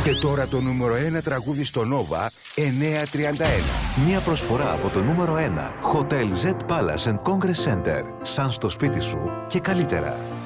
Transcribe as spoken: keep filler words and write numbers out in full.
Και τώρα το νούμερο ένα τραγούδι στο Nova εννιακόσια τριάντα ένα. Μια προσφορά από το νούμερο ένα. Hotel Z Palace and Congress Center. Σαν στο σπίτι σου και καλύτερα.